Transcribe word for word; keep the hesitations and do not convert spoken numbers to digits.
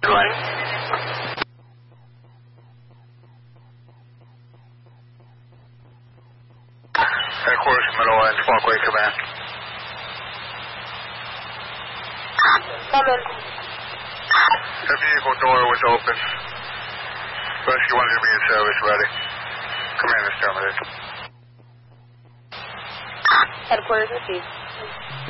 one. Headquarters, Middle End, Parkway Command. Come in. The vehicle door was open. Rescue one's going to be in service, ready. Command is terminated. Headquarters received.